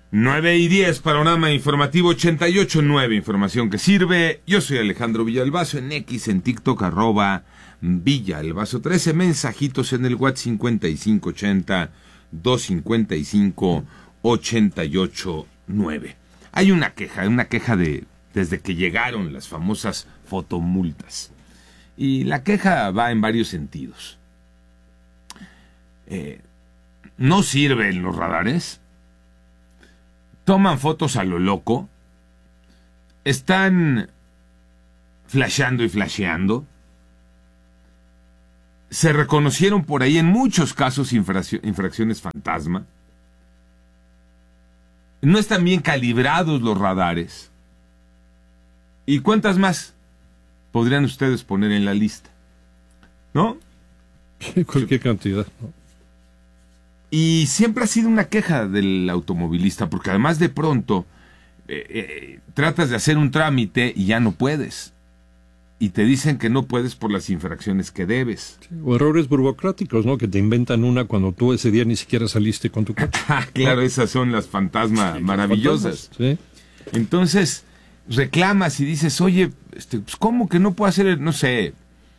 9:10, panorama informativo 88.9, información que sirve. Yo soy Alejandro Villalbazo, en X, en TikTok, @Villalbazo 13, mensajitos en el WhatsApp 5580-255-889. Hay una queja desde que llegaron las famosas fotomultas. Y la queja va en varios sentidos. No sirven los radares. Toman fotos a lo loco, están flasheando y flasheando, se reconocieron por ahí en muchos casos infracciones fantasma, no están bien calibrados los radares. ¿Y cuántas más podrían ustedes poner en la lista? ¿No? Cualquier cantidad, ¿no? Y siempre ha sido una queja del automovilista, porque además de pronto tratas de hacer un trámite y ya no puedes. Y te dicen que no puedes por las infracciones que debes. Sí, o errores burocráticos, ¿no? Que te inventan una cuando tú ese día ni siquiera saliste con tu coche. Claro, esas son las fantasmas maravillosas. Sí. Entonces, reclamas y dices, oye, pues, ¿cómo que no puedo hacer, no sé,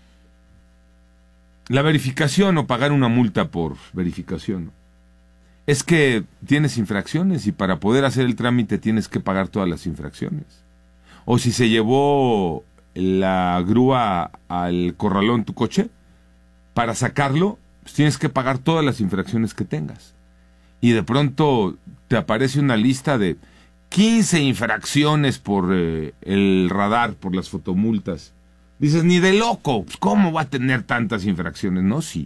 la verificación o pagar una multa por verificación? Es que tienes infracciones y para poder hacer el trámite tienes que pagar todas las infracciones. O si se llevó la grúa al corralón tu coche, para sacarlo, pues tienes que pagar todas las infracciones que tengas. Y de pronto te aparece una lista de 15 infracciones por el radar, por las fotomultas. Dices, ni de loco, pues, ¿cómo va a tener tantas infracciones? No, sí.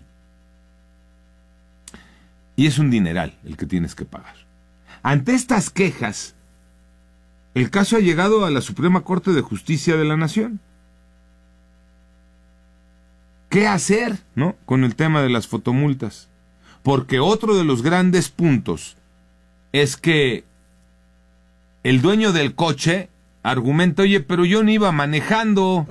Y es un dineral el que tienes que pagar. Ante estas quejas, el caso ha llegado a la Suprema Corte de Justicia de la Nación. ¿Qué hacer, no, con el tema de las fotomultas? Porque otro de los grandes puntos es que el dueño del coche argumenta, oye, pero yo no iba manejando.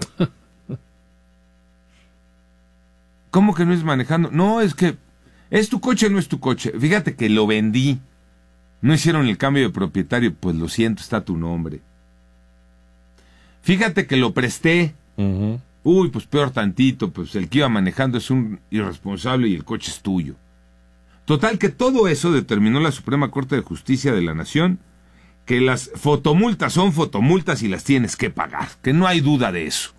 ¿Cómo que no es manejando? No, es que ¿es tu coche o no es tu coche? Fíjate que lo vendí. No hicieron el cambio de propietario. Pues lo siento, está tu nombre. Fíjate que lo presté. Uh-huh. Uy, pues peor tantito. Pues el que iba manejando es un irresponsable y el coche es tuyo. Total que todo eso determinó la Suprema Corte de Justicia de la Nación, que las fotomultas son fotomultas y las tienes que pagar. Que no hay duda de eso.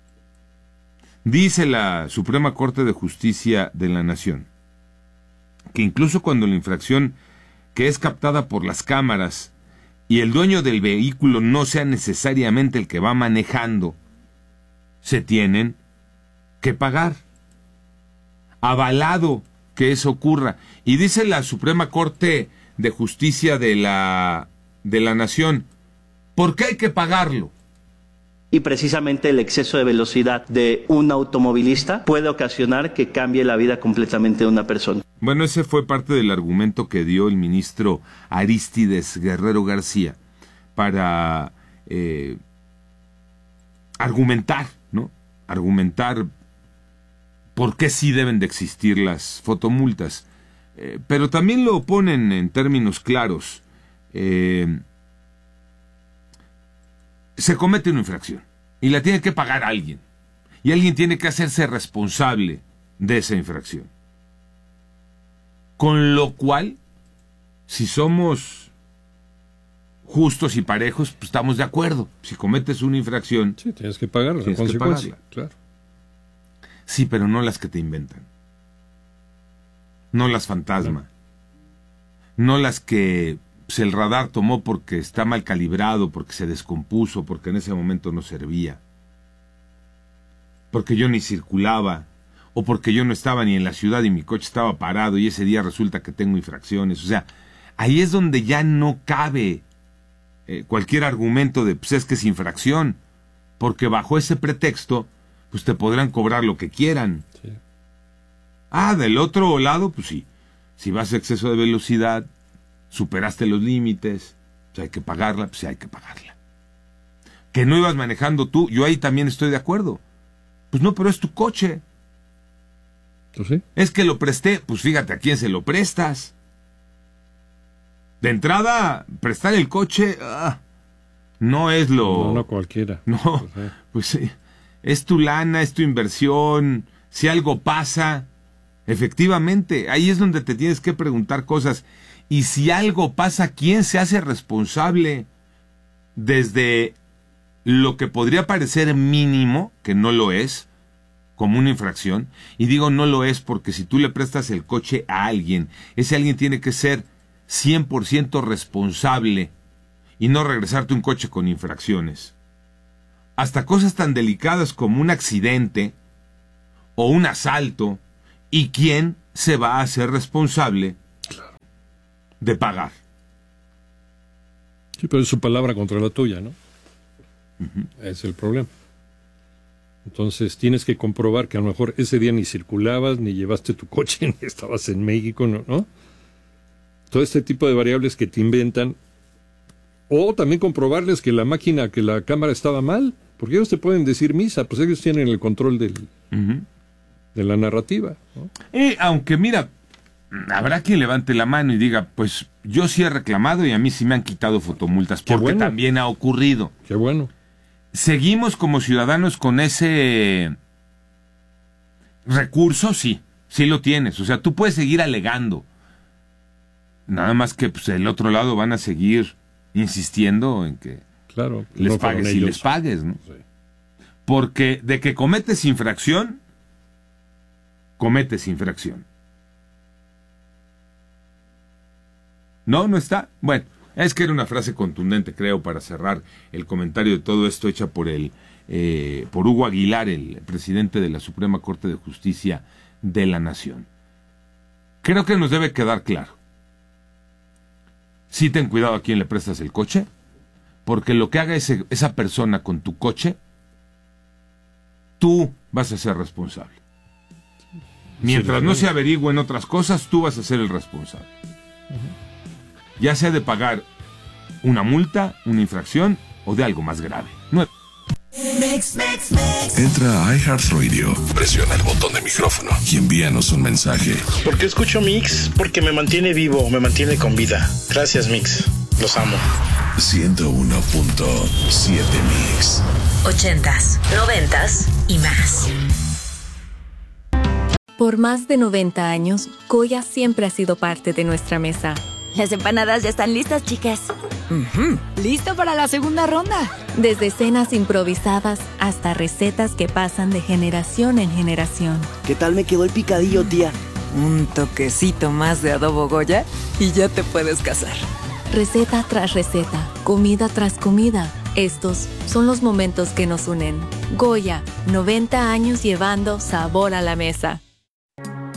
Dice la Suprema Corte de Justicia de la Nación que incluso cuando la infracción que es captada por las cámaras y el dueño del vehículo no sea necesariamente el que va manejando, se tienen que pagar. Avalado que eso ocurra. Y dice la Suprema Corte de Justicia de la Nación, ¿por qué hay que pagarlo? Y precisamente el exceso de velocidad de un automovilista puede ocasionar que cambie la vida completamente de una persona. Bueno, ese fue parte del argumento que dio el ministro Arístides Guerrero García para argumentar, ¿no? Argumentar por qué sí deben de existir las fotomultas. Pero también lo ponen en términos claros. Se comete una infracción y la tiene que pagar alguien. Y alguien tiene que hacerse responsable de esa infracción. Con lo cual, si somos justos y parejos, pues estamos de acuerdo. Si cometes una infracción, sí, tienes que pagar la consecuencia. Claro. Sí, pero no las que te inventan. No las fantasma. No las que pues, el radar tomó porque está mal calibrado, porque se descompuso, porque en ese momento no servía, porque yo ni circulaba, o porque yo no estaba ni en la ciudad y mi coche estaba parado y ese día resulta que tengo infracciones. O sea, ahí es donde ya no cabe cualquier argumento de, pues es que es infracción, porque bajo ese pretexto, pues te podrán cobrar lo que quieran. Sí. Del otro lado, pues sí, si vas a exceso de velocidad, superaste los límites, pues hay que pagarla, pues sí hay que pagarla. Que no ibas manejando tú, yo ahí también estoy de acuerdo. Pues no, pero es tu coche. ¿Tú sí? Es que lo presté, pues fíjate a quién se lo prestas. De entrada, prestar el coche no es lo... No cualquiera. No, pues es tu lana, es tu inversión. Si algo pasa, efectivamente, ahí es donde te tienes que preguntar cosas. Y si algo pasa, ¿quién se hace responsable? Desde lo que podría parecer mínimo, que no lo es, como una infracción. Y digo no lo es porque si tú le prestas el coche a alguien, ese alguien tiene que ser 100% responsable y no regresarte un coche con infracciones. Hasta cosas tan delicadas como un accidente o un asalto, ¿y quién se va a hacer responsable de pagar? Sí, pero es su palabra contra la tuya, ¿no? Es el problema. Entonces tienes que comprobar que a lo mejor ese día ni circulabas, ni llevaste tu coche, ni estabas en México, ¿no? Todo este tipo de variables que te inventan. O también comprobarles que la máquina, que la cámara estaba mal, porque ellos te pueden decir misa, pues ellos tienen el control de la narrativa, ¿no? Aunque mira, habrá quien levante la mano y diga, pues yo sí he reclamado y a mí sí me han quitado fotomultas, porque también ha ocurrido. Qué bueno. ¿Seguimos como ciudadanos con ese recurso? Sí lo tienes. O sea, tú puedes seguir alegando. Nada más que pues, el otro lado van a seguir insistiendo en que les pagues y les pagues, ¿no? Sí. Porque de que cometes infracción, cometes infracción. No está. Bueno, es que era una frase contundente, creo, para cerrar el comentario de todo esto, hecha por por Hugo Aguilar, el presidente de la Suprema Corte de Justicia de la Nación. Creo que nos debe quedar claro. Sí ten cuidado a quién le prestas el coche, porque lo que haga esa persona con tu coche, tú vas a ser responsable. Mientras no se averigüen otras cosas, tú vas a ser el responsable. Ya sea de pagar una multa, una infracción o de algo más grave. Entra a iHeartRadio, presiona el botón de micrófono y envíanos un mensaje. ¿Por qué escucho Mix? Porque me mantiene vivo, me mantiene con vida. Gracias, Mix. Los amo. 101.7 Mix. 80s, 90s y más. Por más de 90 años, Goya siempre ha sido parte de nuestra mesa. Las empanadas ya están listas, chicas. ¡Listo para la segunda ronda! Desde cenas improvisadas hasta recetas que pasan de generación en generación. ¿Qué tal me quedó el picadillo, tía? Un toquecito más de adobo Goya y ya te puedes casar. Receta tras receta, comida tras comida. Estos son los momentos que nos unen. Goya, 90 años llevando sabor a la mesa.